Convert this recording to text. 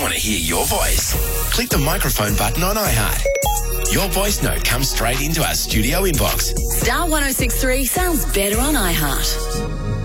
want to hear your voice? Click the microphone button on iHeart. Your voice note comes straight into our studio inbox. Star 106.3 sounds better on iHeart.